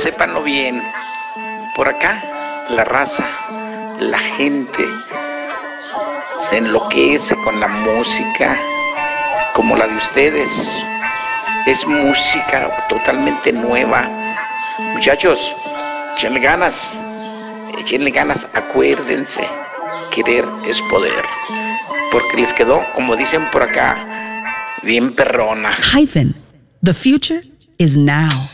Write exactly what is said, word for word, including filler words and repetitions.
sépanlo bien. Por acá, la raza, la gente se enloquece con la música como la de ustedes. Es música totalmente nueva. Muchachos, échenle ganas, échenle ganas, acuérdense, querer es poder. Porque les quedó, como dicen por acá, bien perrona. Hyphen. The future is now.